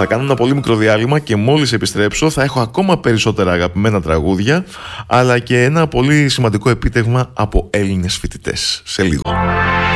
Θα κάνω ένα πολύ μικρό διάλειμμα και μόλις επιστρέψω θα έχω ακόμα περισσότερα αγαπημένα τραγούδια, αλλά και ένα πολύ σημαντικό επίτευγμα από Έλληνες φοιτητές. Σε λίγο.